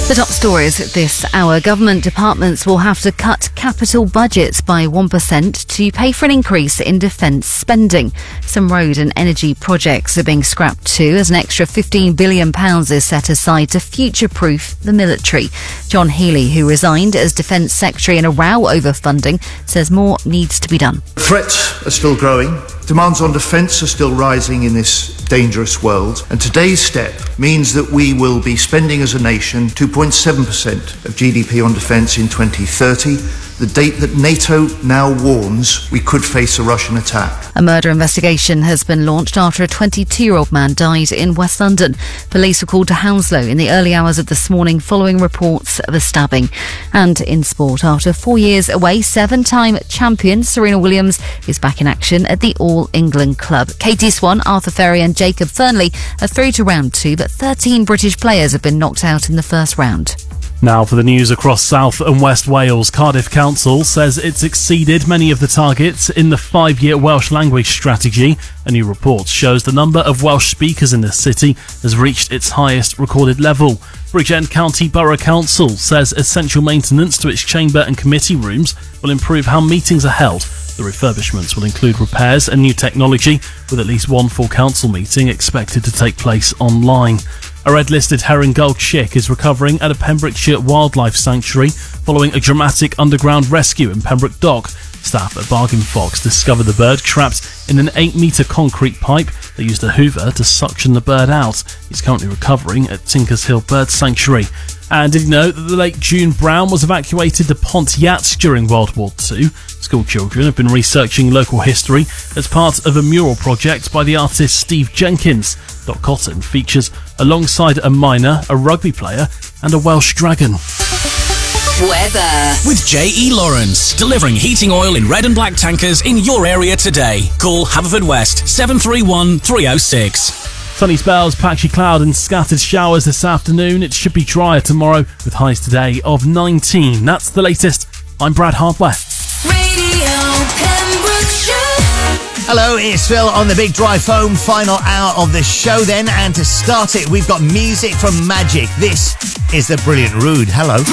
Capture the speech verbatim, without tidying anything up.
The top stories this hour. Government departments will have to cut capital budgets by one percent to pay for an increase in defence spending. Some road and energy projects are being scrapped too, as an extra fifteen billion pounds is set aside to future-proof the military. John Healey, who resigned as Defence Secretary in a row over funding, says more needs to be done. Threats are still growing. Demands on defence are still rising in this dangerous world, and today's step means that we will be spending as a nation two point seven percent of G D P on defence in twenty thirty, the date that NATO now warns we could face a Russian attack. A murder investigation has been launched after a twenty-two-year-old man died in West London. Police were called to Hounslow in the early hours of this morning following reports of a stabbing. And in sport, after four years away, seven-time champion Serena Williams is back in action at the All England club. Katie Swan, Arthur Ferry and Jacob Fernley are through to round two, but thirteen British players have been knocked out in the first round. Now for the news across South and West Wales. Cardiff Council says it's exceeded many of the targets in the five-year Welsh language strategy. A new report shows the number of Welsh speakers in the city has reached its highest recorded level. Bridgend County Borough Council says essential maintenance to its chamber and committee rooms will improve how meetings are held. The refurbishments will include repairs and new technology, with at least one full council meeting expected to take place online. A red-listed herring gull chick is recovering at a Pembrokeshire wildlife sanctuary following a dramatic underground rescue in Pembroke Dock. Staff at Bargain Fox discovered the bird trapped in an eight-metre concrete pipe. They used a hoover to suction the bird out. He's currently recovering at Tinkers Hill Bird Sanctuary. And did you know that the late June Brown was evacuated to Pontiac during World War Two? School children have been researching local history as part of a mural project by the artist Steve Jenkins. Doc Cotton features alongside a miner, a rugby player and a Welsh dragon. Weather with J E Lawrence, delivering heating oil in red and black tankers in your area today. Call Haverfordwest seven three one, three oh six. Sunny spells, patchy cloud and scattered showers this afternoon. It should be drier tomorrow with highs today of nineteen. That's the latest. I'm Brad Hardware. Radio Pembrokeshire. Hello, it's Phil on the Big Dry Foam, final hour of the show then, and to start it we've got music from Magic. This is the brilliant Rude. Hello.